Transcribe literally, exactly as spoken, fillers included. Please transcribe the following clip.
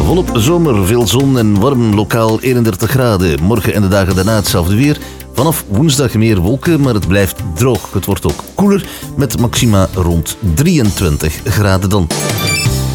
Volop zomer, veel zon en warm, lokaal eenendertig graden. Morgen en de dagen daarna hetzelfde weer. Vanaf woensdag meer wolken, maar het blijft droog. Het wordt ook koeler met maxima rond drieëntwintig graden dan.